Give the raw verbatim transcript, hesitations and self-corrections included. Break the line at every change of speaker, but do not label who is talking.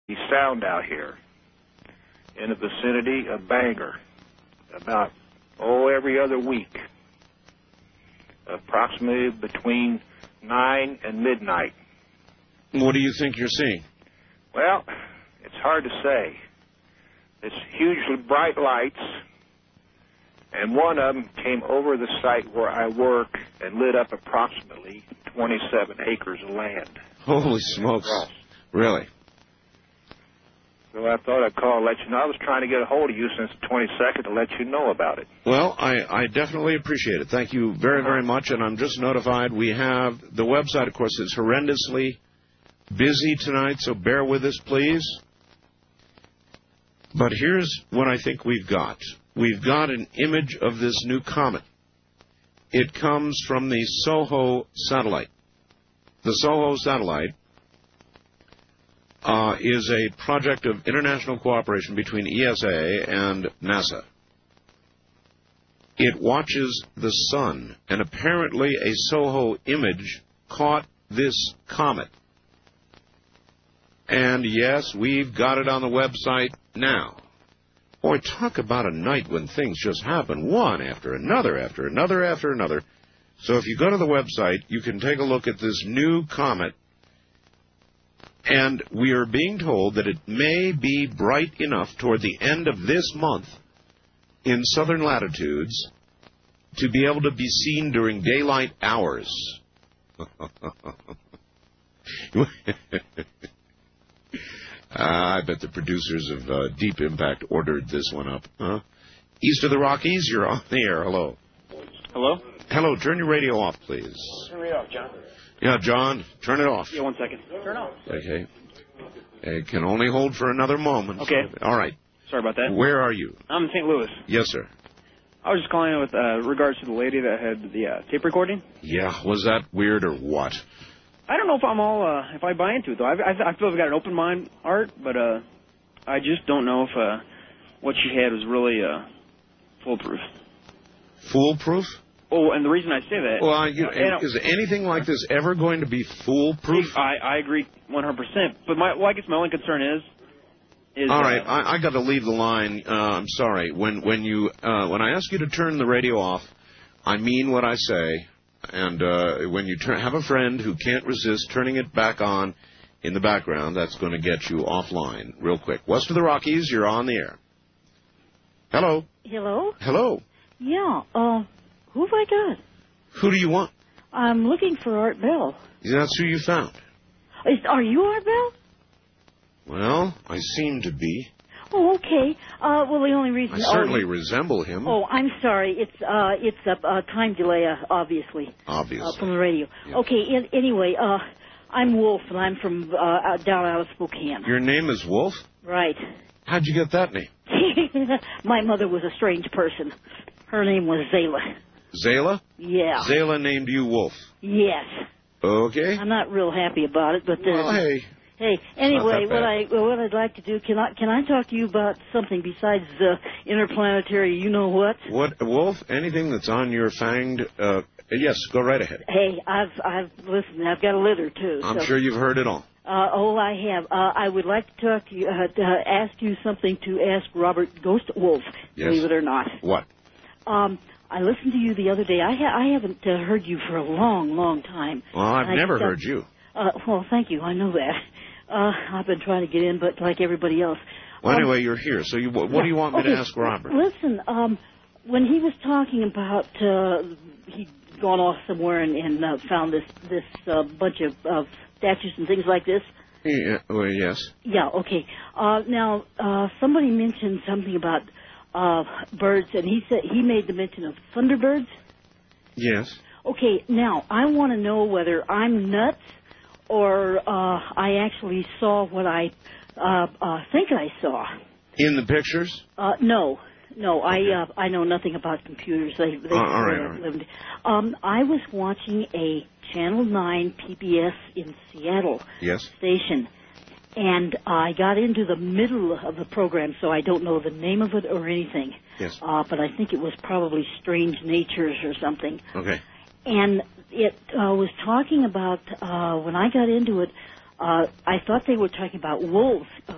sound out here in the vicinity of Bangor about, oh, every other week, approximately between nine and midnight.
What do you think you're seeing?
Well, it's hard to say. It's hugely bright lights, and one of them came over the site where I work and lit up approximately twenty-seven acres of land.
Holy smokes. Really?
So I thought I'd call and let you know. I was trying to get a hold of you since the twenty-second to let you know about it.
Well, I, I definitely appreciate it. Thank you very, very much. And I'm just notified we have the website, of course, is horrendously busy tonight, so bear with us, please. But here's what I think we've got. We've got an image of this new comet. It comes from the SOHO satellite. The SOHO satellite uh, is a project of international cooperation between E S A and NASA. It watches the sun, and apparently a SOHO image caught this comet. And, yes, we've got it on the website now. Boy, talk about a night when things just happen, one after another, after another, after another. So if you go to the website, you can take a look at this new comet. And we are being told that it may be bright enough toward the end of this month in southern latitudes to be able to be seen during daylight hours. Uh, I bet the producers of uh, Deep Impact ordered this one up. Huh? East of the Rockies, you're on the air. Hello.
Hello?
Hello. Turn your radio off, please.
Turn it off, John.
Yeah, John, turn it off.
Yeah, one second. Turn it off.
Okay. It can only hold for another moment.
Okay.
All right.
Sorry about that.
Where are you?
I'm in Saint Louis.
Yes, sir.
I was just calling with uh, regards to the lady that had the uh, tape recording.
Yeah, was that weird or what?
I don't know if I'm all, uh, if I buy into it, though. I, I, I feel I've got an open mind, Art, but uh, I just don't know if uh, what she had was really uh, foolproof.
Foolproof?
Oh, and the reason I say that...
Well, I, you know,
and,
is anything like this ever going to be foolproof?
I, I agree one hundred percent. But my, well, I guess my only concern is... is
All right,
uh,
I, I got to leave the line. Uh, I'm sorry. When when you uh, when I ask you to turn the radio off, I mean what I say. And uh, when you turn, have a friend who can't resist turning it back on in the background, that's going to get you offline real quick. West of the Rockies, you're on the air. Hello.
Hello?
Hello.
Yeah, uh, who have I got?
Who do you want?
I'm looking for Art Bell.
That's who you found.
Is, are you Art Bell?
Well, I seem to be.
Oh, okay. Uh, well, the only reason...
I certainly
oh,
resemble him.
Oh, I'm sorry. It's uh, it's a, a time delay, uh, obviously.
Obviously.
Uh, from the radio.
Yeah.
Okay, in, anyway, uh, I'm Wolf, and I'm from uh, down out of Spokane.
Your name is Wolf?
Right.
How'd you get that name?
My mother was a strange person. Her name was Zayla.
Zayla?
Yeah.
Zayla named you Wolf?
Yes.
Okay.
I'm not real happy about it, but... Uh,
well, hey...
Hey, anyway,
not that
what I what I'd like to do, can I can I talk to you about something besides uh, interplanetary? You know what?
What, Wolf? Anything that's on your fanged? Uh, yes, go right ahead.
Hey, I've I've listened. I've got a litter too.
I'm
so.
sure you've heard it all.
Uh, oh, I have. Uh, I would like to talk to you, uh, to uh, ask you something to ask Robert Ghost Wolf.
Yes.
Believe it or not.
What?
Um, I listened to you the other day. I ha- I haven't uh, heard you for a long, long time.
Well, I've
I
never
just, uh,
heard you.
Uh, well, thank you. I know that. Uh, I've been trying to get in, but like everybody else.
Well,
um,
anyway, you're here. So you, what, what
yeah,
do you want me
okay.
to ask Robert?
Listen, um, when he was talking about uh, he'd gone off somewhere and, and uh, found this this uh, bunch of, of statues and things like this.
Yeah, well, yes.
Yeah. Okay. Uh, now, uh, somebody mentioned something about uh, birds, and he said he made the mention of thunderbirds.
Yes.
Okay. Now, I want to know whether I'm nuts, or uh, I actually saw what I uh, uh, think I saw.
In the pictures?
Uh, no, no. Okay. I uh, I know nothing about computers. They, they
uh, all right, all right.
Lived. Um, I was watching a Channel nine P B S in Seattle
yes.
station, and I got into the middle of the program, so I don't know the name of it or anything.
Yes.
Uh, but I think it was probably Strange Natures or something.
Okay.
And it uh, was talking about, uh, when I got into it, uh, I thought they were talking about wolves.